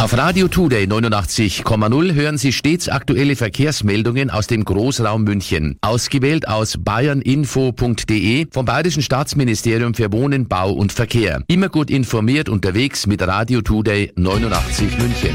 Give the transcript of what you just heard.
Auf Radio Today 89,0 hören Sie stets aktuelle Verkehrsmeldungen aus dem Großraum München. Ausgewählt aus bayerninfo.de vom Bayerischen Staatsministerium für Wohnen, Bau und Verkehr. Immer gut informiert unterwegs mit Radio Today 89 München.